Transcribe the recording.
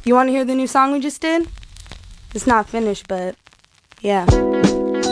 You want to hear the new song we just did? It's not finished, but yeah.